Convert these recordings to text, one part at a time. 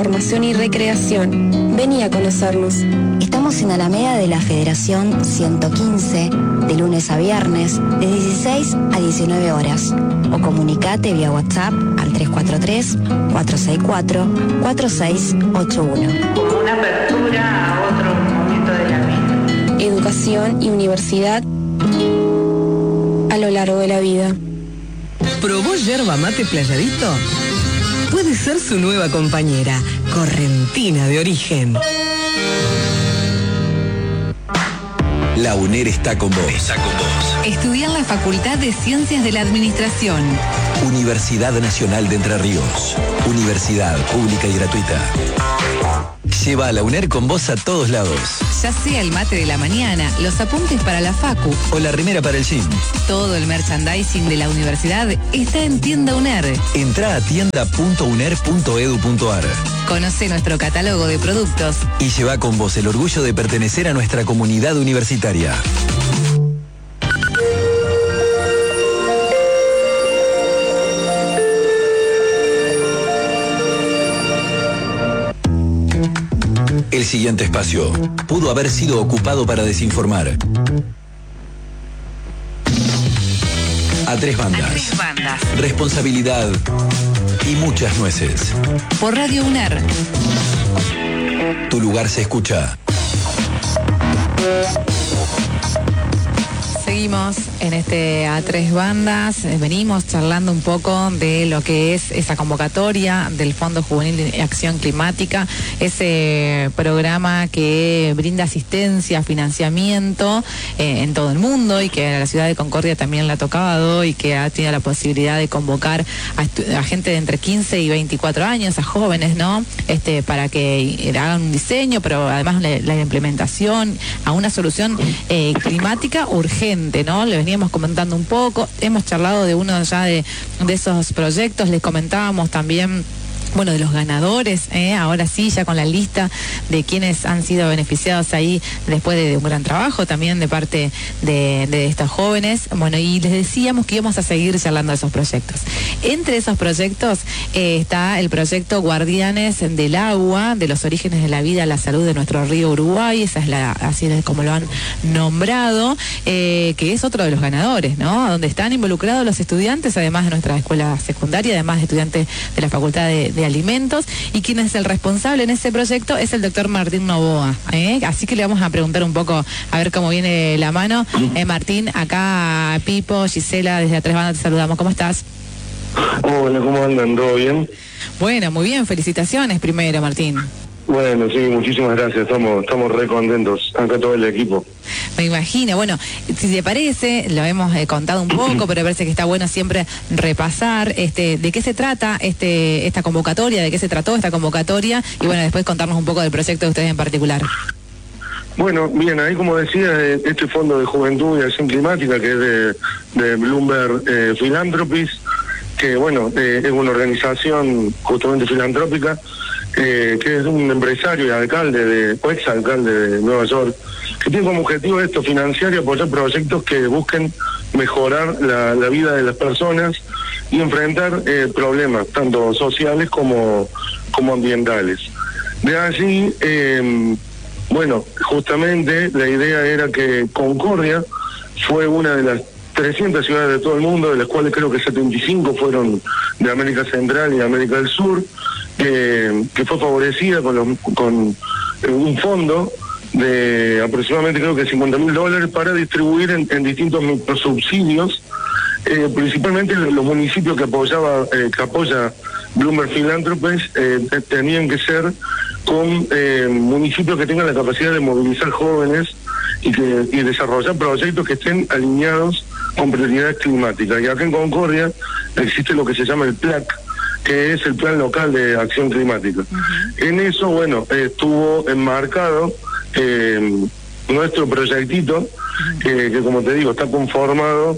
Formación y recreación. Vení a conocernos. Estamos en Alameda de la Federación 115, de lunes a viernes, de 16 a 19 horas. O comunicate vía WhatsApp al 343-464-4681. Como una apertura a otro momento de la vida. Educación y universidad a lo largo de la vida. ¿Probó yerba mate Playadito? Puede ser su nueva compañera, correntina de origen. La UNER está con vos. Estudia en la Facultad de Ciencias de la Administración. Universidad Nacional de Entre Ríos. Universidad pública y gratuita. Lleva a la UNER con vos a todos lados. Ya sea el mate de la mañana, los apuntes para la facu o la remera para el gym. Todo el merchandising de la universidad está en Tienda UNER. Entrá a tienda.uner.edu.ar. Conoce nuestro catálogo de productos y lleva con vos el orgullo de pertenecer a nuestra comunidad universitaria. El siguiente espacio pudo haber sido ocupado para desinformar. A tres bandas. Responsabilidad y muchas nueces. Por Radio UNER. Tu lugar se escucha. Seguimos en este A Tres Bandas, venimos charlando un poco de lo que es esa convocatoria del Fondo Juvenil de Acción Climática, ese programa que brinda asistencia, financiamiento en todo el mundo y que a la ciudad de Concordia también le ha tocado y que ha tenido la posibilidad de convocar a gente de entre 15 y 24 años, a jóvenes, ¿no? Para que hagan un diseño, pero además la implementación a una solución climática urgente, ¿no? Le veníamos comentando un poco, hemos charlado de uno ya de esos proyectos, les comentábamos también, bueno, de los ganadores, ahora sí, ya con la lista de quienes han sido beneficiados ahí después de un gran trabajo también de parte de estos jóvenes. Bueno, y les decíamos que íbamos a seguir charlando de esos proyectos. Entre esos proyectos está el proyecto Guardianes del Agua, de los orígenes de la vida a la salud de nuestro río Uruguay, esa es así es como lo han nombrado, que es otro de los ganadores, ¿no? Donde están involucrados los estudiantes, además de nuestra escuela secundaria, además de estudiantes de la Facultad de Alimentos, y quien es el responsable en ese proyecto es el doctor Martín Novoa, así que le vamos a preguntar un poco a ver cómo viene la mano. Martín, acá Pipo, Gisela, desde A Tres Bandas te saludamos, ¿cómo estás? Hola, ¿cómo andan? ¿Todo bien? Bueno, muy bien, felicitaciones primero, Martín. Bueno, sí, muchísimas gracias, estamos re contentos, acá todo el equipo. Me imagino, bueno, si te parece, lo hemos contado un poco, pero parece que está bueno siempre repasar de qué se trata esta convocatoria, de qué se trató esta convocatoria, y bueno, después contarnos un poco del proyecto de ustedes en particular. Bueno, bien, ahí como decía, este Fondo de Juventud y Acción Climática, que es de Bloomberg Philanthropies, que bueno, es una organización justamente filantrópica, que es un empresario y alcalde o exalcalde de Nueva York, que tiene como objetivo esto, financiar y apoyar proyectos que busquen mejorar la vida de las personas y enfrentar problemas, tanto sociales como ambientales. De allí, bueno, justamente la idea era que Concordia fue una de las 300 ciudades de todo el mundo, de las cuales creo que 75 fueron de América Central y América del Sur, que fue favorecida con un fondo de aproximadamente creo que $50.000 para distribuir en distintos microsubsidios, principalmente los municipios que apoya Bloomberg Philanthropies tenían que ser con municipios que tengan la capacidad de movilizar jóvenes y desarrollar proyectos que estén alineados con prioridades climáticas. Y acá en Concordia existe lo que se llama el PLAC, que es el Plan Local de Acción Climática. En eso, bueno, estuvo enmarcado nuestro proyectito, que como te digo, está conformado,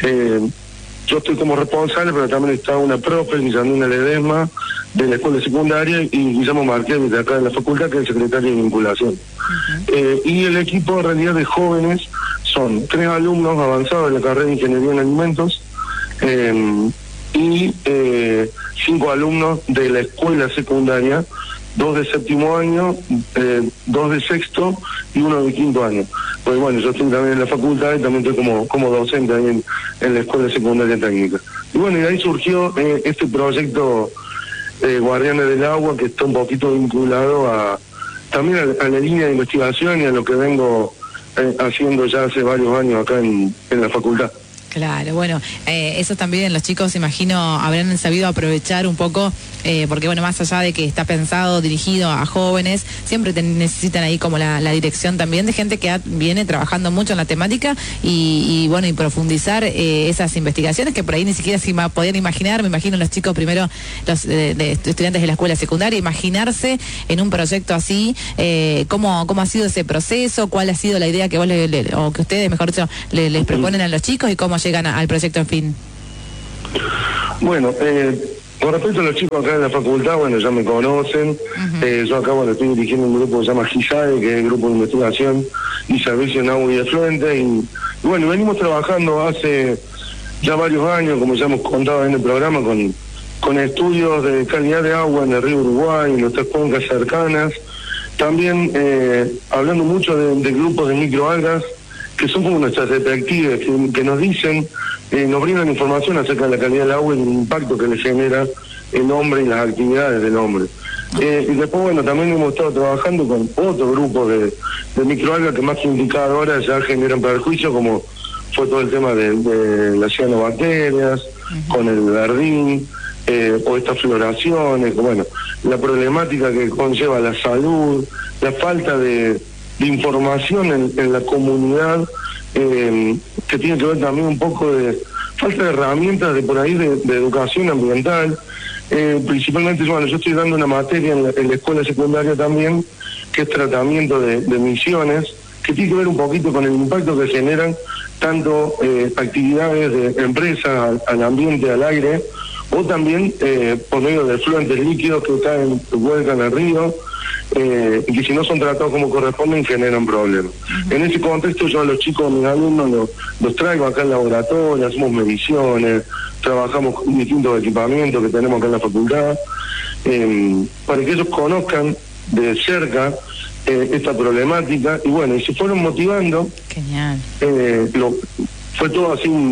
yo estoy como responsable, pero también está una profe, Guillermina Ledesma, de la escuela secundaria, y Guillermo Marqués, de acá de la facultad, que es el secretario de vinculación. Y el equipo en realidad de jóvenes son 3 alumnos avanzados de la carrera de Ingeniería en Alimentos, y 5 alumnos de la escuela secundaria 2 de séptimo año, 2 de sexto y 1 de quinto año. Pues bueno, yo estoy también en la facultad y también estoy como docente ahí en la Escuela Secundaria Técnica. Y bueno, y de ahí surgió este proyecto Guardianes del Agua, que está un poquito vinculado también a la línea de investigación y a lo que vengo haciendo ya hace varios años acá en la facultad. Claro, bueno, eso también los chicos, imagino, habrán sabido aprovechar un poco, porque bueno, más allá de que está pensado, dirigido a jóvenes, siempre necesitan ahí como la dirección también de gente que viene trabajando mucho en la temática y bueno, y profundizar esas investigaciones que por ahí ni siquiera se podían imaginar. Me imagino los chicos primero, los estudiantes de la escuela secundaria, imaginarse en un proyecto así, cómo ha sido ese proceso, cuál ha sido la idea que vos o que ustedes, mejor dicho, les proponen a los chicos y cómo llegan al proyecto en fin. Bueno, con respecto a los chicos acá en la facultad, bueno, ya me conocen. Yo acá, bueno, estoy dirigiendo un grupo que se llama GISAE, que es el Grupo de Investigación y Servicio en Agua y Efluente. Y bueno, venimos trabajando hace ya varios años, como ya hemos contado en el programa, con estudios de calidad de agua en el río Uruguay, en nuestras cuencas cercanas. También hablando mucho de grupos de microalgas, que son como nuestras detectives, que nos dicen, nos brindan información acerca de la calidad del agua y el impacto que le genera el hombre y las actividades del hombre. Y después, bueno, también hemos estado trabajando con otro grupo de microalgas que más que indicadoras ya generan perjuicios, como fue todo el tema de las cianobacterias, con el verdín, o estas floraciones, bueno, la problemática que conlleva la salud, la falta de información en la comunidad, que tiene que ver también un poco de falta de herramientas de por ahí de educación ambiental. Principalmente, bueno, yo estoy dando una materia en la escuela secundaria también, que es tratamiento de emisiones, que tiene que ver un poquito con el impacto que generan tanto actividades de empresas al ambiente, al aire, o también por medio de efluentes líquidos que caen, vuelcan al río, y que si no son tratados como corresponden generan problemas. En ese contexto yo a los chicos, mis alumnos, los traigo acá al laboratorio, hacemos mediciones, trabajamos con distintos equipamientos que tenemos acá en la facultad, para que ellos conozcan de cerca esta problemática, y bueno, y se fueron motivando. Genial. Fue todo así un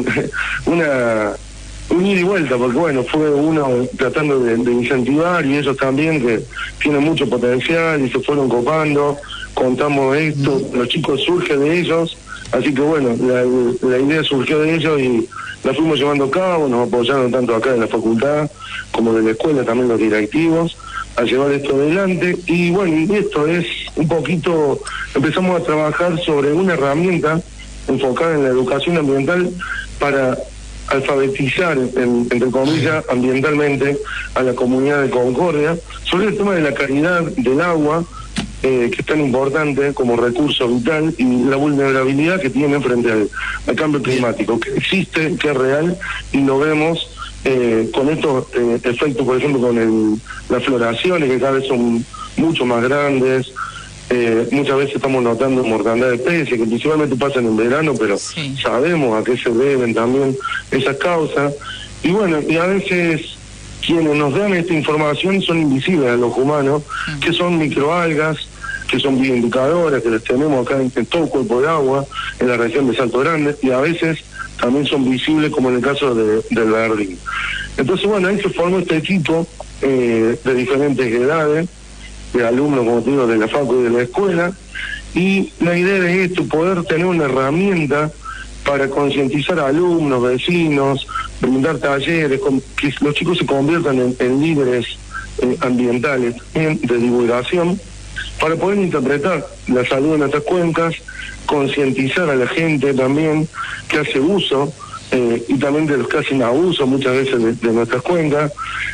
ida y vuelta, porque bueno, fue uno tratando de incentivar, y ellos también que tienen mucho potencial y se fueron copando, contamos esto, los chicos surgen de ellos, así que bueno, la idea surgió de ellos y la fuimos llevando a cabo, nos apoyaron tanto acá en la facultad como de la escuela, también los directivos, a llevar esto adelante. Y bueno, y esto es un poquito, empezamos a trabajar sobre una herramienta enfocada en la educación ambiental para alfabetizar, entre comillas, ambientalmente a la comunidad de Concordia sobre el tema de la calidad del agua, que es tan importante como recurso vital, y la vulnerabilidad que tiene frente al cambio climático, que existe, que es real, y lo vemos con estos efectos, por ejemplo, con las floraciones, que cada vez son mucho más grandes. Muchas veces estamos notando mortandad de especies, que principalmente pasan en verano, pero sabemos a qué se deben también esas causas. Y bueno, y a veces quienes nos dan esta información son invisibles a los humanos, que son microalgas, que son bioindicadoras, que las tenemos acá en todo el cuerpo de agua, en la región de Salto Grande, y a veces también son visibles, como en el caso del verdín. Entonces, bueno, ahí se formó este equipo de diferentes edades, de alumnos, como te digo, de la facu y de la escuela, y la idea es esto, poder tener una herramienta para concientizar a alumnos, vecinos, brindar talleres, que los chicos se conviertan en líderes ambientales, de divulgación, para poder interpretar la salud de nuestras cuencas, concientizar a la gente también que hace uso, y también de los que hacen abuso muchas veces de nuestras cuencas,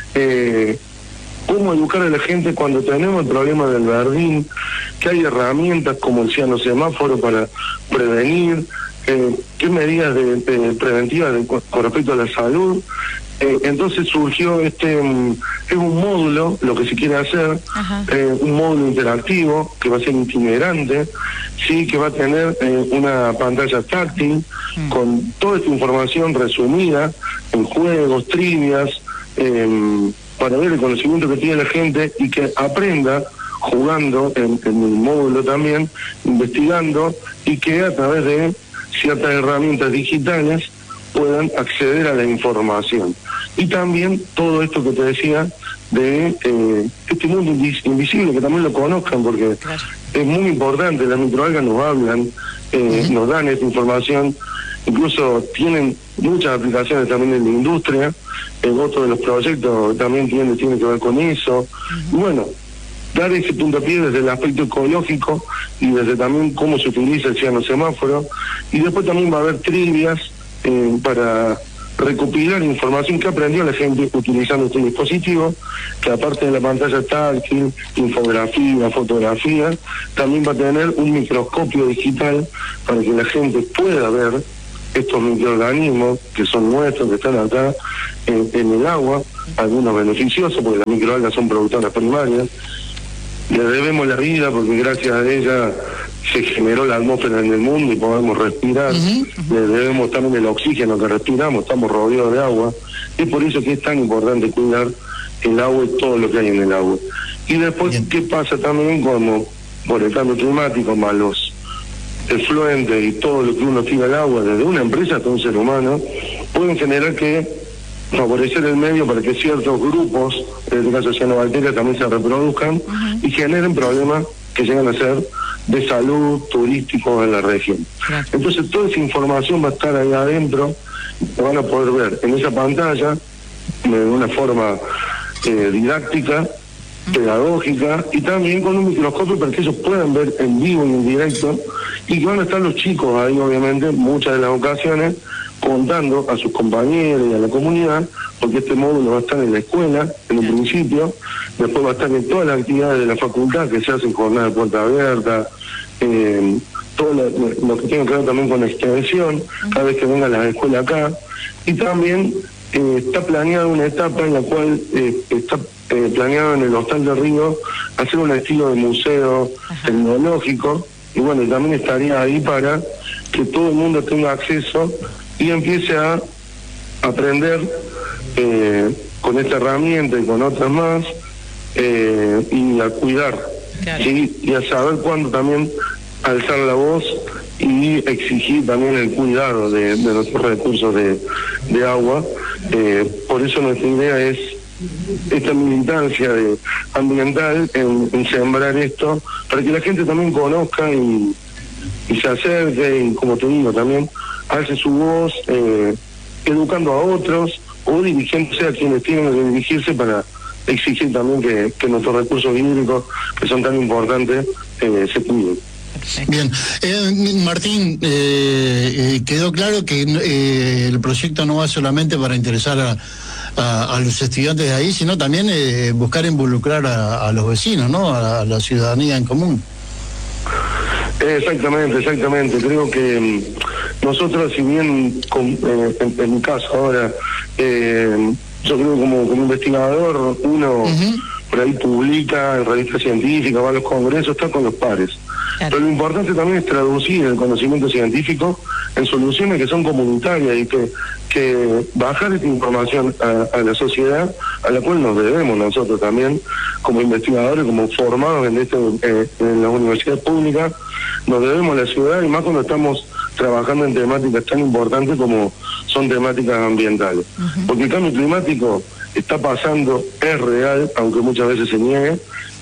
cómo educar a la gente cuando tenemos el problema del verdín, que hay herramientas como el cianosemáforo para prevenir, qué medidas preventivas con respecto a la salud. Entonces surgió es un módulo, lo que se quiere hacer, un módulo interactivo que va a ser itinerante, sí, que va a tener una pantalla táctil con toda esta información resumida en juegos, trivias, para ver el conocimiento que tiene la gente y que aprenda jugando en el módulo también, investigando, y que a través de ciertas herramientas digitales puedan acceder a la información. Y también todo esto que te decía de este mundo invisible, que también lo conozcan, porque es muy importante. Las microalgas nos hablan, nos dan esta información, incluso tienen muchas aplicaciones también en la industria. Otro de los proyectos también tiene que ver con eso. Y bueno, dar ese puntapié desde el aspecto ecológico y desde también cómo se utiliza el ciano semáforo. Y después también va a haber trivias para recopilar información que aprendió la gente utilizando este dispositivo, que aparte de la pantalla táctil, infografía, fotografía, también va a tener un microscopio digital para que la gente pueda ver estos microorganismos que son nuestros, que están acá en el agua, algunos beneficiosos, porque las microalgas son productoras primarias. Le debemos la vida porque gracias a ella se generó la atmósfera en el mundo y podemos respirar. Le debemos también el oxígeno que respiramos, estamos rodeados de agua. Es por eso que es tan importante cuidar el agua y todo lo que hay en el agua. Y después, ¿qué pasa también como por el cambio climático, más los efluentes y todo lo que uno tira al agua, desde una empresa hasta un ser humano, pueden generar que favorecer el medio para que ciertos grupos, en este caso cianobacterias, también se reproduzcan y generen problemas que llegan a ser de salud, turísticos en la región. Entonces toda esa información va a estar ahí adentro, lo van a poder ver en esa pantalla de una forma didáctica, pedagógica, y también con un microscopio para que ellos puedan ver en vivo y en directo, y que van a estar los chicos ahí, obviamente, muchas de las ocasiones, contando a sus compañeros y a la comunidad, porque este módulo va a estar en la escuela, en un principio, después va a estar en todas las actividades de la facultad que se hacen jornada de puerta abierta, todo lo que tiene que ver también con la extensión, cada vez que vengan las escuelas acá, y también está planeada una etapa en la cual está planeado en el Hostal de Río hacer un estilo de museo tecnológico, y bueno, y también estaría ahí para que todo el mundo tenga acceso y empiece a aprender con esta herramienta y con otras más, y a cuidar, ¿sí? Y a saber cuándo también alzar la voz y exigir también el cuidado de nuestros recursos de agua. Por eso nuestra idea es esta militancia ambiental en sembrar esto, para que la gente también conozca y se acerque, y como te digo, también alce su voz, educando a otros o dirigiéndose a quienes tienen que dirigirse para exigir también que nuestros recursos hídricos, que son tan importantes, se cuiden. Bien, Martín, quedó claro que el proyecto no va solamente para interesar a los estudiantes de ahí, sino también buscar involucrar a los vecinos, ¿no? A la ciudadanía en común. Exactamente. Creo que nosotros, si bien en mi caso ahora, yo creo como investigador, uno por ahí publica en revistas científicas, va a los congresos, está con los pares. Pero lo importante también es traducir el conocimiento científico en soluciones que son comunitarias y que bajar esta información a la sociedad, a la cual nos debemos nosotros también, como investigadores, como formados en las universidades públicas, nos debemos a la ciudad, y más cuando estamos trabajando en temáticas tan importantes como son temáticas ambientales. Porque el cambio climático está pasando, es real, aunque muchas veces se niegue,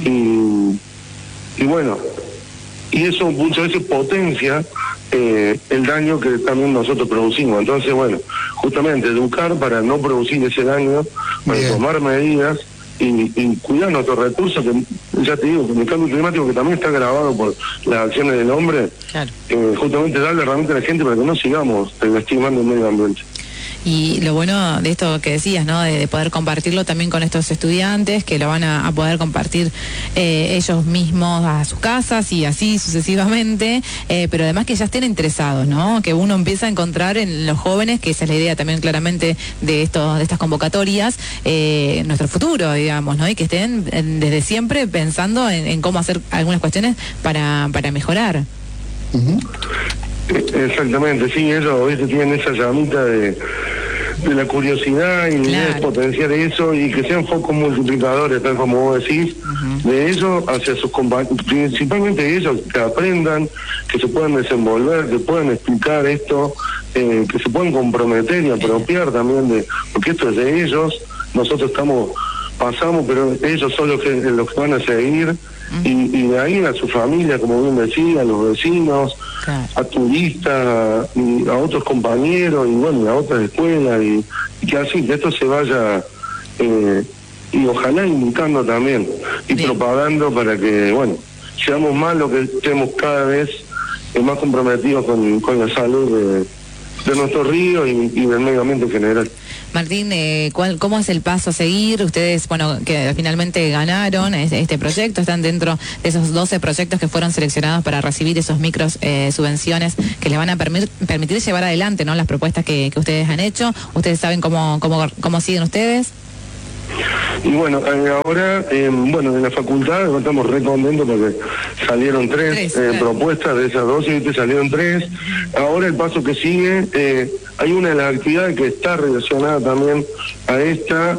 y bueno, y eso muchas veces potencia el daño que también nosotros producimos. Entonces, bueno, justamente educar para no producir ese daño, para tomar medidas y cuidar nuestros recursos, que ya te digo, que el cambio climático, que también está agravado por las acciones del hombre, justamente darle herramientas a la gente para que no sigamos lastimando el medio ambiente. Y lo bueno de esto que decías, ¿no? De poder compartirlo también con estos estudiantes, que lo van a poder compartir ellos mismos a sus casas y así sucesivamente, pero además que ya estén interesados, ¿no? Que uno empieza a encontrar en los jóvenes, que esa es la idea también claramente de estas convocatorias, nuestro futuro, digamos, ¿no? Y que estén desde siempre pensando en cómo hacer algunas cuestiones para mejorar. Exactamente, sí, ellos tienen esa llamita de de la curiosididad y la idea es potenciar eso y que sean focos multiplicadores, tal como vos decís, de eso hacia sus compañeros, principalmente ellos, que aprendan, que se puedan desenvolver, que puedan explicar esto, que se puedan comprometer y apropiar también de, porque esto es de ellos, nosotros pasamos, pero ellos son los que van a seguir, y de ahí a su familia, como bien decía, a los vecinos, a turistas, y a otros compañeros, y bueno, a otras escuelas, y que así, que esto se vaya, y ojalá indicando también, y propagando para que, bueno, seamos más lo que estemos cada vez más comprometidos con la salud de nuestros ríos y del medio ambiente en general. Martín, ¿cómo es el paso a seguir? Ustedes, bueno, que finalmente ganaron este proyecto, están dentro de esos 12 proyectos que fueron seleccionados para recibir esos micros subvenciones que les van a permitir llevar adelante, ¿no?, las propuestas que ustedes han hecho. ¿Ustedes saben cómo siguen ustedes? Y bueno, ahora, en la facultad estamos re contentos porque salieron tres propuestas de esas 12, y salieron 3. Ahora el paso que sigue, hay una de las actividades que está relacionada también a esta,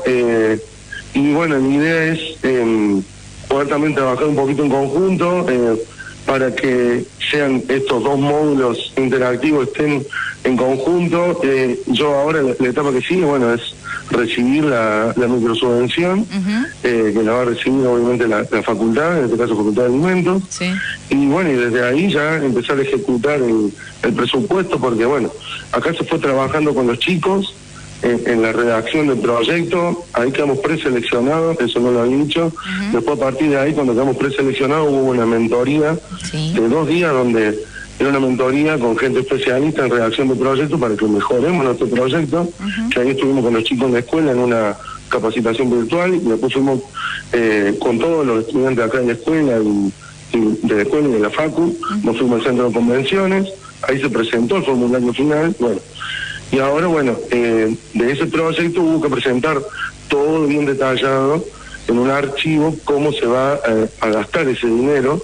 y bueno, mi idea es poder también trabajar un poquito en conjunto, para que sean estos 2 módulos interactivos, estén en conjunto. Yo ahora la etapa que sigue, bueno, es recibir la microsubvención, que la va a recibir obviamente la facultad, en este caso Facultad de Alimentos, y bueno, y desde ahí ya empezar a ejecutar el presupuesto, porque bueno, acá se fue trabajando con los chicos, en la redacción del proyecto, ahí quedamos preseleccionados, eso no lo había dicho. Después, a partir de ahí, cuando quedamos preseleccionados, hubo una mentoría de 2 días, donde era una mentoría con gente especialista en redacción de proyectos para que mejoremos nuestro proyecto, que ahí estuvimos con los chicos en la escuela en una capacitación virtual, y después fuimos con todos los estudiantes acá en la escuela, y de la escuela y de la facu, nos fuimos al centro de convenciones, ahí se presentó el formulario final, bueno. Y ahora, bueno, de ese proyecto hubo que presentar todo bien detallado en un archivo cómo se va a gastar ese dinero.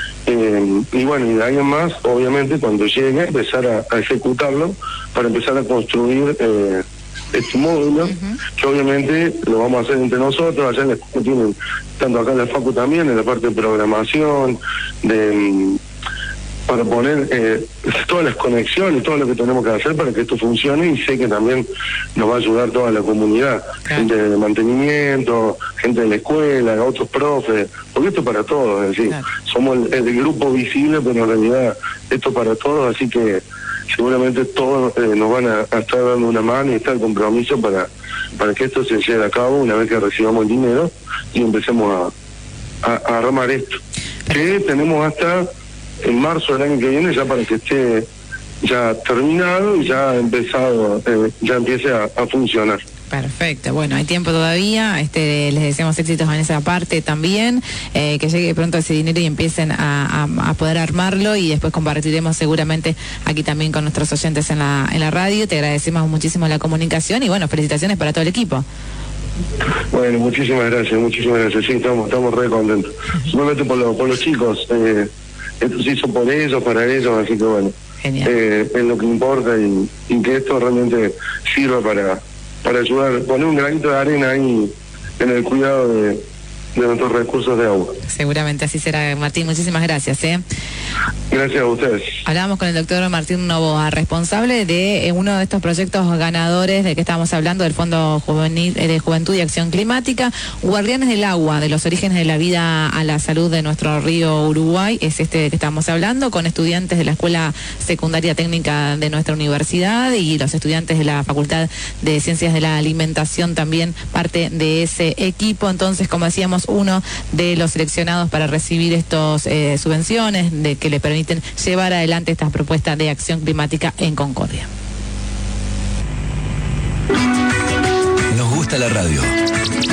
Y bueno, y de ahí en más, obviamente, cuando llegue, empezar a ejecutarlo para empezar a construir este módulo, que obviamente lo vamos a hacer entre nosotros. Allá en la escuela tienen, tanto acá en la facu también, en la parte de programación, para poner todas las conexiones, todo lo que tenemos que hacer para que esto funcione, y sé que también nos va a ayudar toda la comunidad, gente de mantenimiento, gente de la escuela, otros profes, porque esto es para todos, es decir, somos el grupo visible, pero en realidad esto es para todos, así que seguramente todos nos van a estar dando una mano, y está el compromiso para que esto se lleve a cabo una vez que recibamos el dinero y empecemos a armar esto, que tenemos hasta en marzo del año que viene ya para que esté ya terminado y ya empezado, ya empiece a funcionar. Perfecto, bueno, hay tiempo todavía, les deseamos éxitos en esa parte también, que llegue pronto ese dinero y empiecen a poder armarlo, y después compartiremos seguramente aquí también con nuestros oyentes en la radio. Te agradecemos muchísimo la comunicación y bueno, felicitaciones para todo el equipo. Bueno, muchísimas gracias, sí, estamos re contentos, simplemente por los chicos, esto se hizo por ellos, para ellos, así que bueno, es lo que importa, y que esto realmente sirva para ayudar, poner un granito de arena ahí en el cuidado de nuestros recursos de agua. Seguramente así será, Martín, muchísimas gracias. Gracias a ustedes. Hablábamos con el doctor Martín Novoa, responsable de uno de estos proyectos ganadores de que estábamos hablando, del Fondo Juvenil de Juventud y Acción Climática, Guardianes del Agua, de los orígenes de la vida a la salud de nuestro río Uruguay, es este que estamos hablando, con estudiantes de la Escuela Secundaria Técnica de nuestra universidad y los estudiantes de la Facultad de Ciencias de la Alimentación, también parte de ese equipo. Entonces, como decíamos, uno de los seleccionados para recibir estos subvenciones que le permiten llevar adelante estas propuestas de acción climática en Concordia. Nos gusta la radio.